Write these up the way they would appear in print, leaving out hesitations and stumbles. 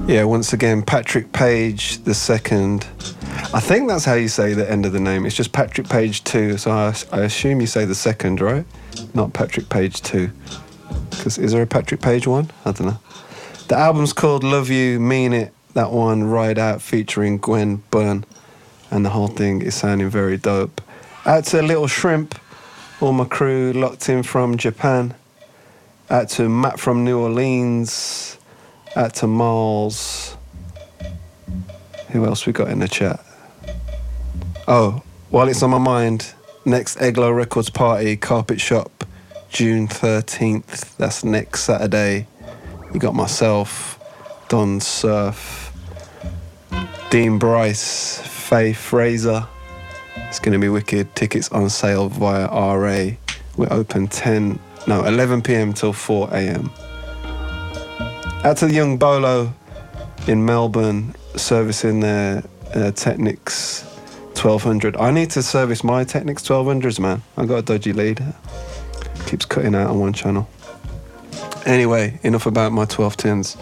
Yeah, once again, Patrick Page the second. I think that's how you say the end of the name. It's just Patrick Page 2, so I assume you say the second, right? Not Patrick Page 2. Because is there a Patrick Page 1? I don't know. The album's called Love You, Mean It. That one, Ride Out, featuring Gwen Byrne. And the whole thing is sounding very dope. Out to Little Shrimp, all my crew locked in from Japan. Out to Matt from New Orleans. Out to Miles. Who else we got in the chat? Oh, while it's on my mind, next Eglo Records party, Carpet Shop, June 13th. That's next Saturday. You got myself, Don Surf, Dean Bryce, Faye Fraser. It's going to be wicked. Tickets on sale via RA. We're open 11 p.m. till 4 a.m. Out to the young Bolo in Melbourne, servicing their Technics 1200. I need to service my Technics 1200s, man. I got a dodgy lead. Keeps cutting out on one channel. Anyway, enough about my 1210s.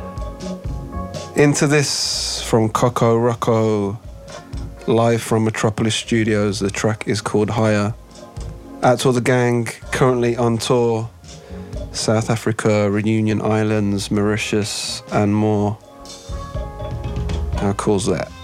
Into this from Coco Rocco, live from Metropolis Studios. The track is called Higher. Out to all the gang, currently on tour. South Africa, Reunion Islands, Mauritius, and more. How cool's that?